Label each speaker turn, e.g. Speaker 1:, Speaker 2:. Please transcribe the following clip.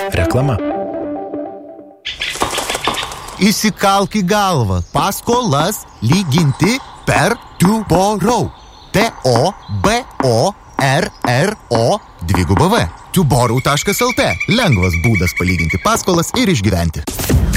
Speaker 1: Reklama.
Speaker 2: Įsikalk į galvą. Paskolas lyginti per Tuborrow. TOBORRO 2V. Tuborrow.lt. Lengvas būdas palyginti paskolas ir išgyventi.